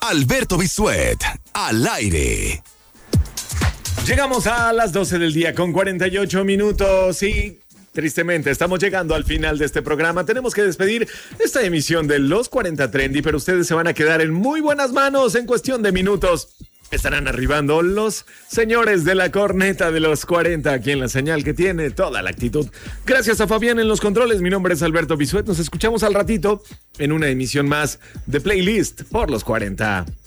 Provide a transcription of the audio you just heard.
Alberto Bisuet, al aire. Llegamos a las 12 del día con 48 minutos y tristemente estamos llegando al final de este programa. Tenemos que despedir esta emisión de Los 40 Trendy, pero ustedes se van a quedar en muy buenas manos en cuestión de minutos. Estarán arribando los señores de la corneta de los 40 aquí en la señal que tiene toda la actitud. Gracias a Fabián en los controles. Mi nombre es Alberto Bisuet. Nos escuchamos al ratito en una emisión más de Playlist por los 40.